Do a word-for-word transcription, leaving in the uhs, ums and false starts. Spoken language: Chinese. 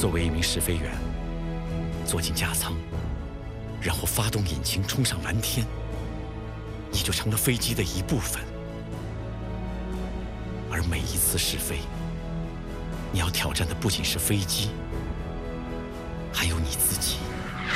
作为一名试飞员，坐进驾舱，然后发动引擎冲上蓝天，你就成了飞机的一部分。而每一次试飞，你要挑战的不仅是飞机，还有你自己。